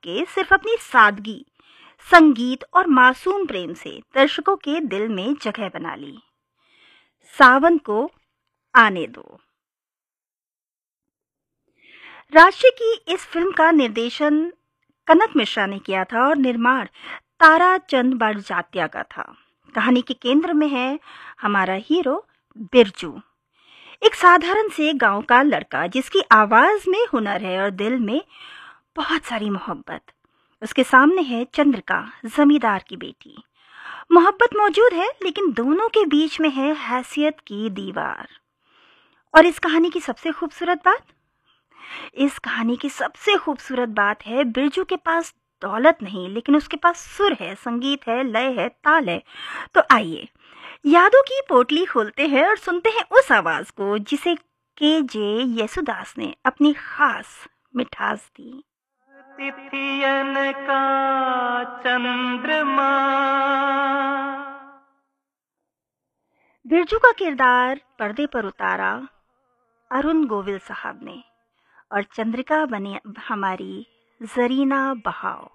के सिर्फ अपनी सादगी, संगीत और मासूम प्रेम से दर्शकों के दिल में जगह बना ली। सावन को आने दो। राशि की इस फिल्म का निर्देशन कनक मिश्रा ने किया था और निर्माण ताराचंद बड़जात्या का था। कहानी के केंद्र में है हमारा हीरो बिरजू, एक साधारण से गांव का लड़का जिसकी आवाज में हुनर है और दिल में बहुत सारी मोहब्बत। उसके सामने है चंद्रिका, जमींदार की बेटी। मोहब्बत मौजूद है लेकिन दोनों के बीच में है हैसियत की दीवार। और इस कहानी की सबसे खूबसूरत बात है बिरजू के पास दौलत नहीं, लेकिन उसके पास सुर है, संगीत है, लय है, ताल है। तो आइए यादों की पोटली खोलते हैं और सुनते हैं उस आवाज को जिसे के.जे. येसुदास ने अपनी खास मिठास दी। तिथियन का चंद्रमा। बिरजू का किरदार पर्दे पर उतारा अरुण गोविल साहब ने और चंद्रिका बनी हमारी जरीना बहाव।